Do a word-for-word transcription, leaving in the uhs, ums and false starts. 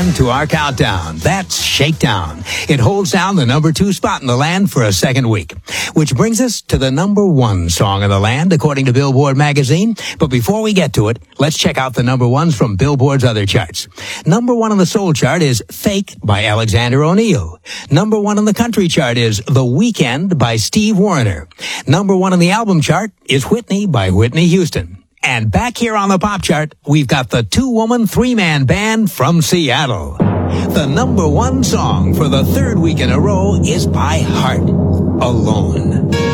return to our countdown. That's Shakedown. It holds down the number two spot in the land for a second week, which brings us to the number one song in the land, according to Billboard magazine. But before we get to it, let's check out the number ones from Billboard's other charts. Number one on the soul chart is Fake by Alexander O'Neal. Number one on the country chart is The Weekend by Steve Wariner. Number one on the album chart is Whitney by Whitney Houston. And back here on the pop chart, we've got the two-woman, three-man band from Seattle. The number one song for the third week in a row is by Heart, Alone.